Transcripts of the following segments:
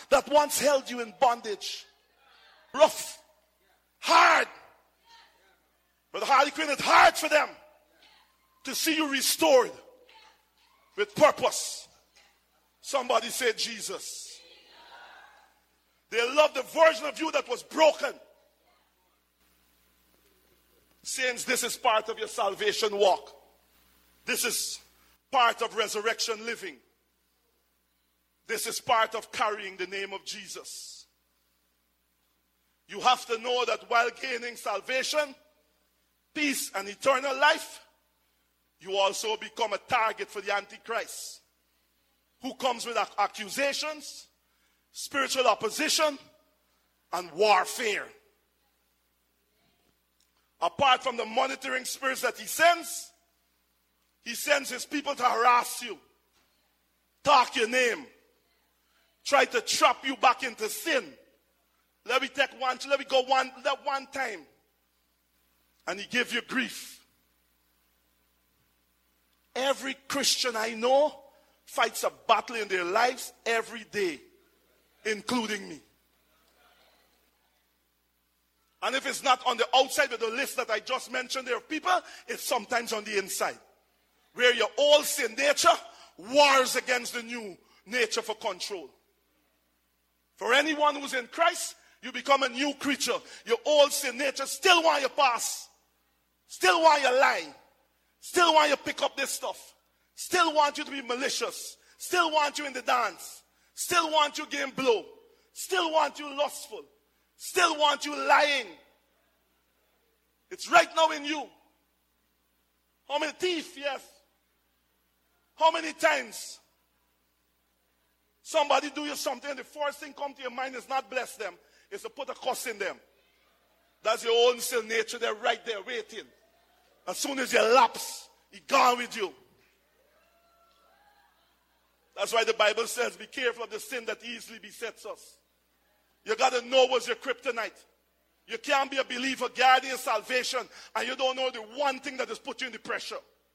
that once held you in bondage. Rough, hard. But Harley Quinn, it's hard for them to see you restored with purpose. Somebody said Jesus. They love the version of you that was broken. Saints, this is part of your salvation walk. This is part of resurrection living. This is part of carrying the name of Jesus. You have to know that while gaining salvation, peace, and eternal life, you also become a target for the Antichrist, who comes with accusations, spiritual opposition, and warfare. Apart from the monitoring spirits that he sends his people to harass you, talk your name, try to trap you back into sin. Let me go one time. And he give you grief. Every Christian I know fights a battle in their lives every day, including me. And if it's not on the outside of the list that I just mentioned there of people, it's sometimes on the inside, where your old sin nature wars against the new nature for control. For anyone who's in Christ, you become a new creature. Your old sin nature still want you pass, still want you lie, still want you pick up this stuff, still want you to be malicious, still want you in the dance, still want you game blow, still want you lustful, still want you lying. It's right now in you. How many thieves? Yes. How many times somebody do you something and the first thing come to your mind is not bless them, is to put a curse in them. That's your own sin nature. They're right there waiting. As soon as you lapse, he's gone with you. That's why the Bible says, be careful of the sin that easily besets us. You got to know what's your kryptonite. You can't be a believer guarding your salvation and you don't know the one thing that has put you in the pressure.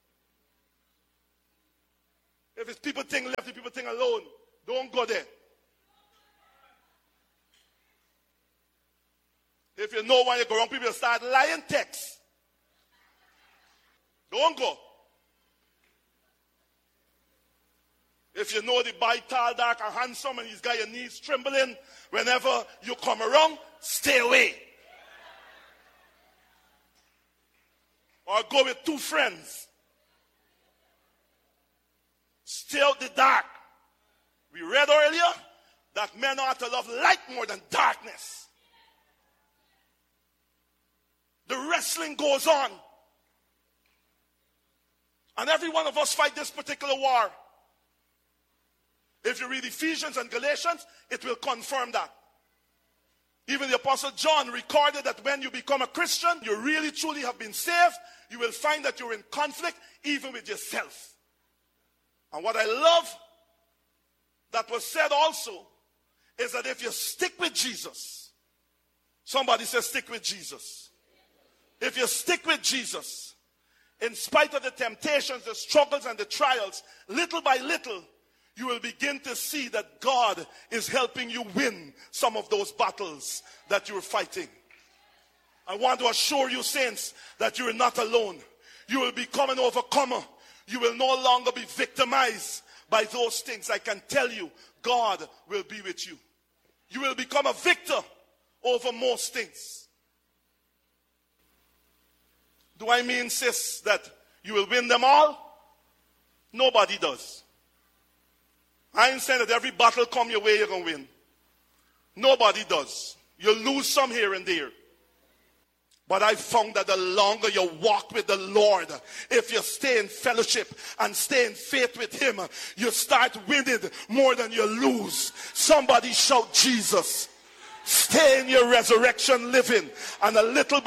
If it's people thing left, the people thing alone, don't go there. If you know when you go wrong, people start lying text. Don't go. If you know the boy tall, dark, and handsome, and he's got your knees trembling whenever you come around, stay away. Or go with two friends. Stay out the dark. We read earlier that men ought to love light more than darkness. The wrestling goes on. And every one of us fight this particular war. If you read Ephesians and Galatians, it will confirm that. Even the Apostle John recorded that when you become a Christian, you really truly have been saved, you will find that you're in conflict even with yourself. And what I love that was said also is that if you stick with Jesus, somebody says stick with Jesus. If you stick with Jesus, in spite of the temptations, the struggles, and the trials, little by little, you will begin to see that God is helping you win some of those battles that you're fighting. I want to assure you, saints, that you are not alone. You will become an overcomer. You will no longer be victimized by those things. I can tell you, God will be with you. You will become a victor over most things. Do I mean, sis, that you will win them all? Nobody does. I ain't saying that every battle come your way you're going to win. Nobody does. You'll lose some here and there. But I found that the longer you walk with the Lord, if you stay in fellowship and stay in faith with him, you start winning more than you lose. Somebody shout Jesus. Stay in your resurrection living, and a little